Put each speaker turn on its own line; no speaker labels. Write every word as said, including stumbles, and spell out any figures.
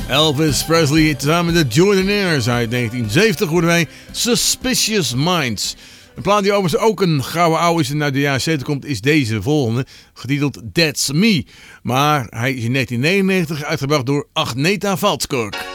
Elvis Presley samen met de Jordanaires uit negentien zeventig hoorden wij Suspicious Minds. Een plaat die overigens ook een gouden oude is en uit de jaren zeventig komt, is deze volgende, getiteld That's Me. Maar hij is in negentien negenennegentig uitgebracht door Agneta Valtskog.